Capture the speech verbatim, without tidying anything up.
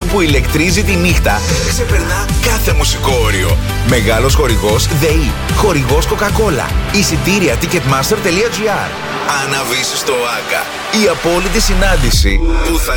που ηλεκτρίζει τη νύχτα ξεπερνά κάθε μουσικό όριο. Μεγάλος χορηγός ΔΕΗ. Χορηγός Coca-Cola. Εισιτήρια ticketmaster.gr. Αναβείς στο ΆΚΑ. Η απόλυτη συνάντηση που θα